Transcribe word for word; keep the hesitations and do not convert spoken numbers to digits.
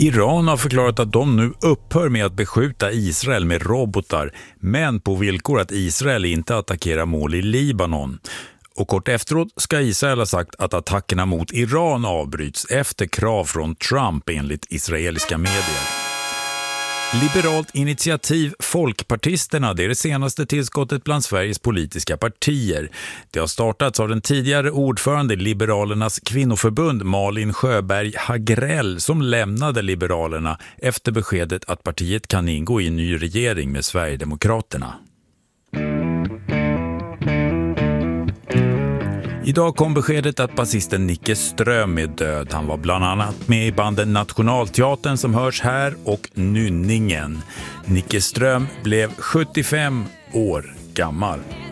Iran har förklarat att de nu upphör med att beskjuta Israel med robotar, men på villkor att Israel inte attackerar mål i Libanon. Och kort efteråt ska Israel ha sagt att attackerna mot Iran avbryts efter krav från Trump enligt israeliska medier. Liberalt initiativ Folkpartisterna, det är det senaste tillskottet bland Sveriges politiska partier. Det har startats av den tidigare ordförande Liberalernas kvinnoförbund Malin Sjöberg Hagrell som lämnade Liberalerna efter beskedet att partiet kan ingå i en ny regering med Sverigedemokraterna. Idag kom beskedet att basisten Nicke Ström är död. Han var bland annat med i banden Nationalteatern som hörs här och Nynningen. Nicke Ström blev sjuttiofem år gammal.